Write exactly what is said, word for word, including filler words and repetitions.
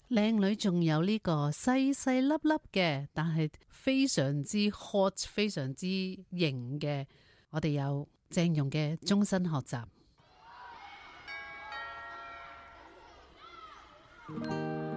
靚女仲有呢個細細粒粒嘅，但係非常之 hot、非常之型嘅，我哋有鄭融嘅終身學習。